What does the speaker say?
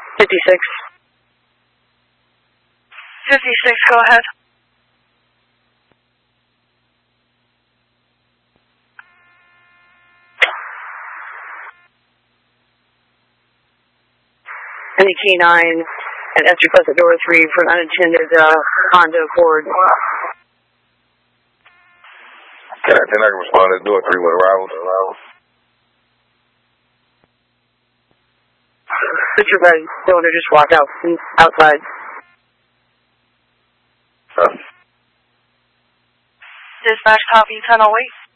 56. 56, go ahead. Any K9 and S request at door 3 for an unattended Honda Accord. Okay, I can respond to door 3 with arrivals. Mr. Bud, the owner just walked out outside. Dispatch copy 1008.